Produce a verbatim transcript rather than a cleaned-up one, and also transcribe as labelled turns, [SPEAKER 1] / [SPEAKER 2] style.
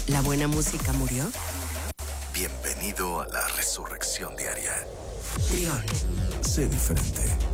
[SPEAKER 1] ¿La buena música murió?
[SPEAKER 2] Bienvenido a la resurrección diaria.
[SPEAKER 1] Trión.
[SPEAKER 2] Sé diferente.